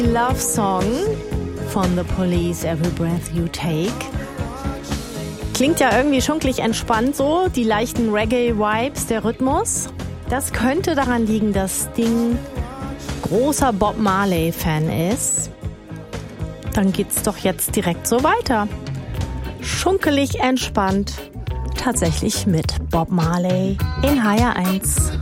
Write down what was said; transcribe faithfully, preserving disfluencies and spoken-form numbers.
Love Song von The Police, Every Breath You Take. Klingt ja irgendwie schunkelig entspannt so, die leichten Reggae-Vibes, der Rhythmus. Das könnte daran liegen, dass Sting großer Bob Marley-Fan ist. Dann geht's doch jetzt direkt so weiter. Schunkelig entspannt, tatsächlich mit Bob Marley in H R eins.